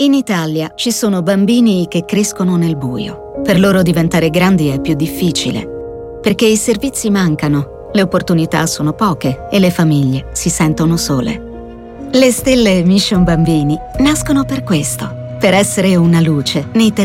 In Italia ci sono bambini che crescono nel buio. Per loro diventare grandi è più difficile, perché i servizi mancano, le opportunità sono poche e le famiglie si sentono sole. Le stelle Mission Bambini nascono per questo, per essere una luce nei